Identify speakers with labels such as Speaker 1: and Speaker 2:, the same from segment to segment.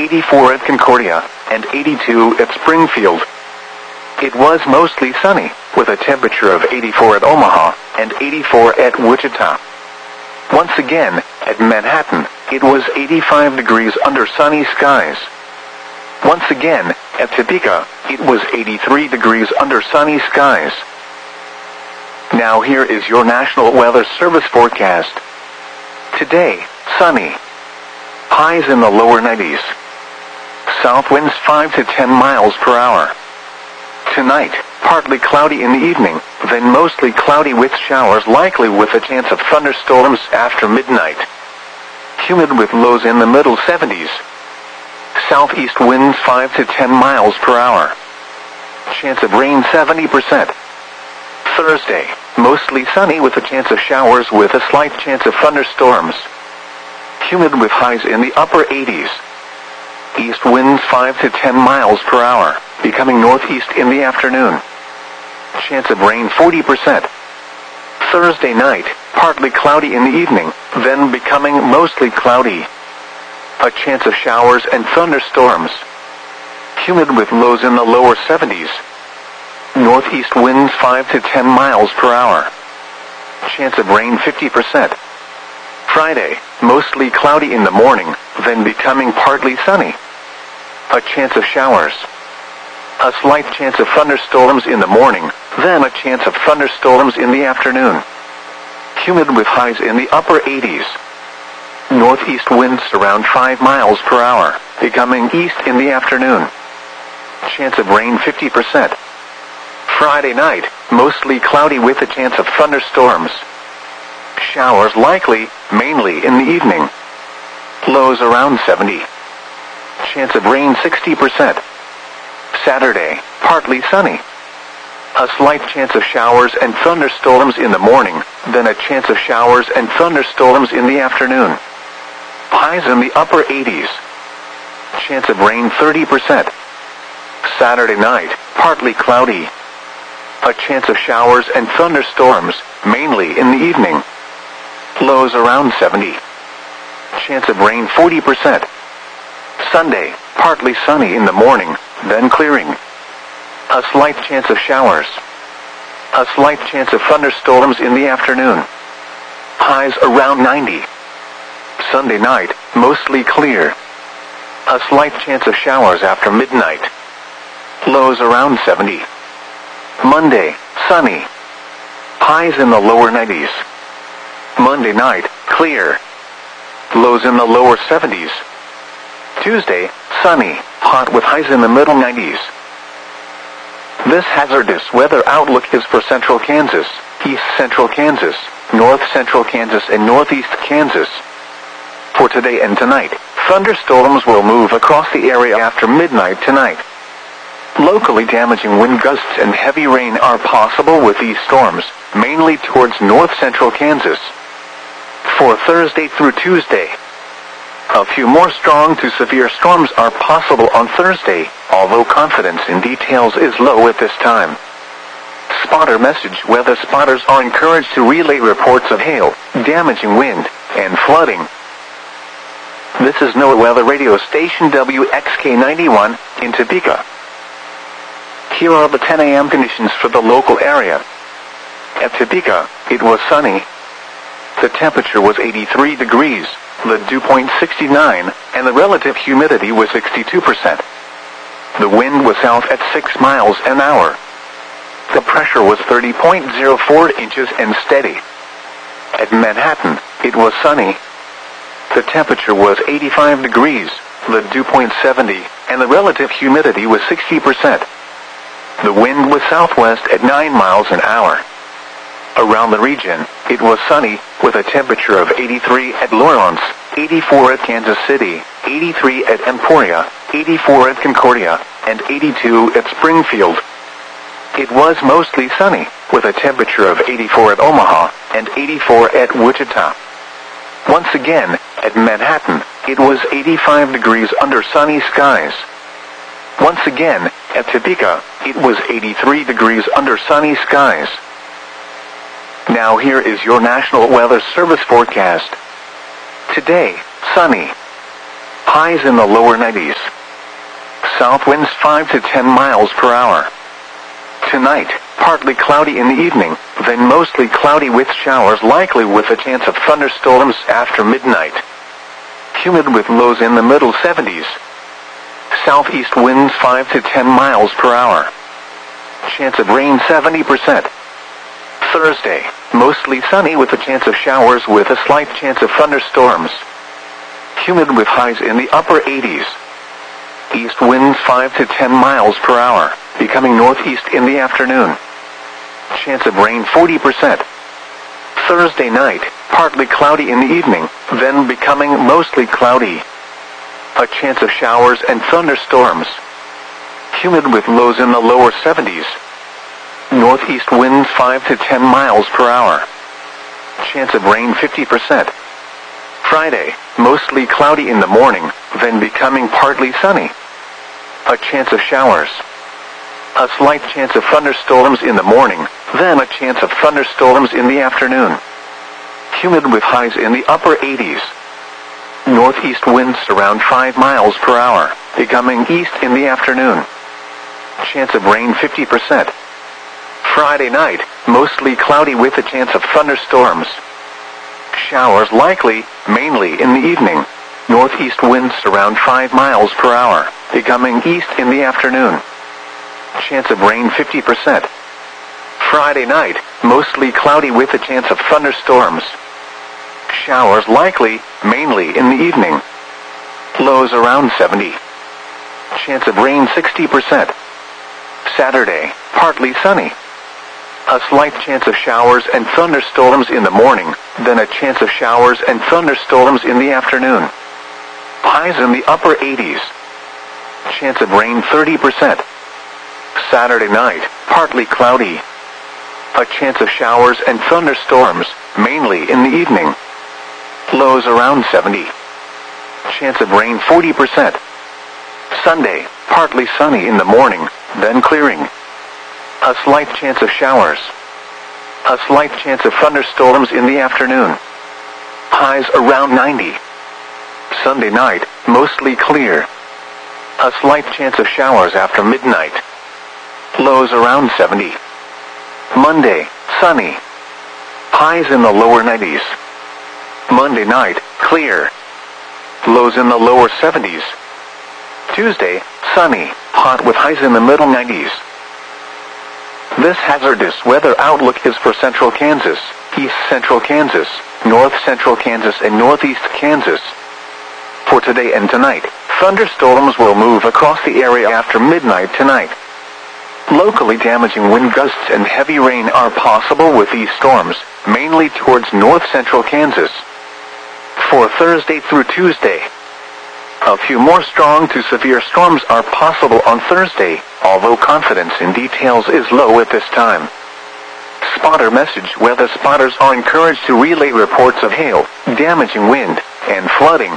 Speaker 1: 84 at Concordia, and 82 at Springfield. It was mostly sunny, with a temperature of 84 at Omaha, and 84 at Wichita. Once again, at Manhattan, it was 85 degrees under sunny skies. Once again, at Topeka, it was 83 degrees under sunny skies. Now here is your National Weather Service forecast. Today, sunny. Highs in the lower 90s. South winds 5 to 10 miles per hour. Tonight, partly cloudy in the evening, then mostly cloudy with showers likely with a chance of thunderstorms after midnight. Humid with lows in the middle 70s. Southeast winds 5 to 10 miles per hour. Chance of rain 70%. Thursday, mostly sunny with a chance of showers with a slight chance of thunderstorms. Humid with highs in the upper 80s. East winds 5 to 10 miles per hour, becoming northeast in the afternoon. Chance of rain 40%. Thursday night, partly cloudy in the evening, then becoming mostly cloudy. A chance of showers and thunderstorms. Humid with lows in the lower 70s. Northeast winds 5 to 10 miles per hour. Chance of rain 50%. Friday, mostly cloudy in the morning, then becoming partly sunny. A chance of showers. A slight chance of thunderstorms in the morning, then a chance of thunderstorms in the afternoon. Humid with highs in the upper 80s. Northeast winds around 5 miles per hour, becoming east in the afternoon. Chance of rain 50%. Friday night, mostly cloudy with a chance of thunderstorms. Showers likely, mainly in the evening. Lows around 70. Chance of rain 60%. Saturday, partly sunny. A slight chance of showers and thunderstorms in the morning, then a chance of showers and thunderstorms in the afternoon. Highs in the upper 80s. Chance of rain 30%. Saturday night, partly cloudy. A chance of showers and thunderstorms, mainly in the evening. Lows around 70. Chance of rain 40%. Sunday, partly sunny in the morning, then clearing. A slight chance of showers. A slight chance of thunderstorms in the afternoon. Highs around 90. Sunday night, mostly clear. A slight chance of showers after midnight. Lows around 70. Monday, sunny. Highs in the lower 90s. Monday night, clear. Lows in the lower 70s. Tuesday, sunny, hot with highs in the middle 90s. This hazardous weather outlook is for central Kansas, east central Kansas, north central Kansas, and northeast Kansas. For today and tonight, thunderstorms will move across the area after midnight tonight. Locally damaging wind gusts and heavy rain are possible with these storms, mainly towards north central Kansas. For Thursday through Tuesday, a few more strong to severe storms are possible on Thursday, although confidence in details is low at this time. Spotter message: weather spotters are encouraged to relay reports of hail, damaging wind, and flooding. This is NOAA Weather Radio Station WXK91 in Topeka. Here are the 10 a.m. conditions for the local area. At Topeka, it was sunny. The temperature was 83 degrees, the dew point 69, and the relative humidity was 62%. The wind was south at 6 miles an hour. The pressure was 30.04 inches and steady. At Manhattan, it was sunny. The temperature was 85 degrees, the dew point 70, and the relative humidity was 60%. The wind was southwest at 9 miles an hour. Around the region, it was sunny, with a temperature of 83 at Lawrence, 84 at Kansas City, 83 at Emporia, 84 at Concordia, and 82 at Springfield. It was mostly sunny, with a temperature of 84 at Omaha, and 84 at Wichita. Once again, at Manhattan, it was 85 degrees under sunny skies. Once again, at Topeka, it was 83 degrees under sunny skies. Now here is your National Weather Service forecast. Today, sunny. Highs in the lower 90s. South winds 5 to 10 miles per hour. Tonight, partly cloudy in the evening, then mostly cloudy with showers likely with a chance of thunderstorms after midnight. Humid with lows in the middle 70s. Southeast winds 5 to 10 miles per hour. Chance of rain 70%. Thursday, mostly sunny with a chance of showers with a slight chance of thunderstorms. Humid with highs in the upper 80s. East winds 5 to 10 miles per hour, becoming northeast in the afternoon. Chance of rain 40%. Thursday night, partly cloudy in the evening, then becoming mostly cloudy. A chance of showers and thunderstorms. Humid with lows in the lower 70s. Northeast winds 5 to 10 miles per hour. Chance of rain 50%. Friday, mostly cloudy in the morning, then becoming partly sunny. A chance of showers. A slight chance of thunderstorms in the morning, then a chance of thunderstorms in the afternoon. Humid with highs in the upper 80s. Northeast winds around 5 miles per hour, becoming east in the afternoon. Chance of rain 50%. Friday night, mostly cloudy with a chance of thunderstorms. Showers likely, mainly in the evening. Northeast winds around 5 miles per hour, becoming east in the afternoon. Chance of rain 50%. Friday night, mostly cloudy with a chance of thunderstorms. Showers likely, mainly in the evening. Lows around 70. Chance of rain 60%. Saturday, partly sunny. A slight chance of showers and thunderstorms in the morning, then a chance of showers and thunderstorms in the afternoon. Highs in the upper 80s. Chance of rain 30%. Saturday night, partly cloudy. A chance of showers and thunderstorms, mainly in the evening. Lows around 70. Chance of rain 40%. Sunday, partly sunny in the morning, then clearing. A slight chance of showers. A slight chance of thunderstorms in the afternoon. Highs around 90. Sunday night, mostly clear. A slight chance of showers after midnight. Lows around 70. Monday, sunny. Highs in the lower 90s. Monday night, clear. Lows in the lower 70s. Tuesday, sunny, hot with highs in the middle 90s. This hazardous weather outlook is for central Kansas, east central Kansas, north central Kansas, and northeast Kansas. For today and tonight, thunderstorms will move across the area after midnight tonight. Locally damaging wind gusts and heavy rain are possible with these storms, mainly towards north central Kansas. For Thursday through Tuesday, a few more strong to severe storms are possible on Thursday, although confidence in details is low at this time. Spotter message: weather spotters are encouraged to relay reports of hail, damaging wind, and flooding.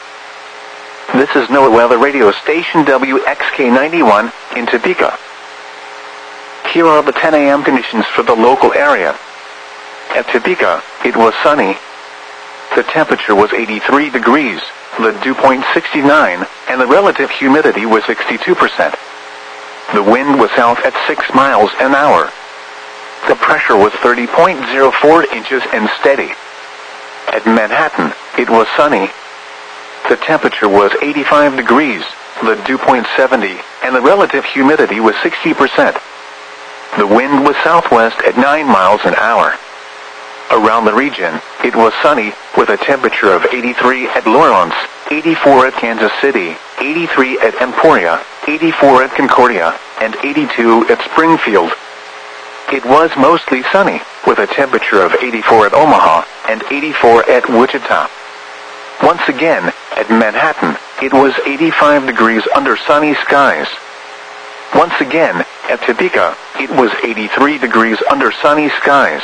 Speaker 1: This is NOAA Weather Radio Station WXK91 in Topeka. Here are the 10 a.m. conditions for the local area. At Topeka, it was sunny. The temperature was 83 degrees, the dew point 69, and the relative humidity was 62%. The wind was south at 6 miles an hour. The pressure was 30.04 inches and steady. At Manhattan, it was sunny. The temperature was 85 degrees, the dew point 70, and the relative humidity was 60%. The wind was southwest at 9 miles an hour. Around the region, it was sunny, with a temperature of 83 at Lawrence, 84 at Kansas City, 83 at Emporia, 84 at Concordia, and 82 at Springfield. It was mostly sunny, with a temperature of 84 at Omaha, and 84 at Wichita. Once again, at Manhattan, it was 85 degrees under sunny skies. Once again, at Topeka, it was 83 degrees under sunny skies.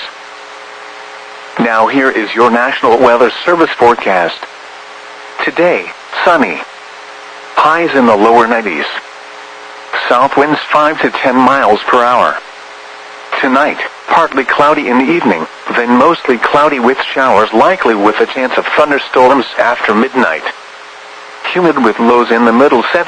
Speaker 1: Now here is your National Weather Service forecast. Today, sunny. Highs in the lower 90s. South winds 5 to 10 miles per hour. Tonight, partly cloudy in the evening, then mostly cloudy with showers likely with a chance of thunderstorms after midnight. humid with lows in the middle 70s.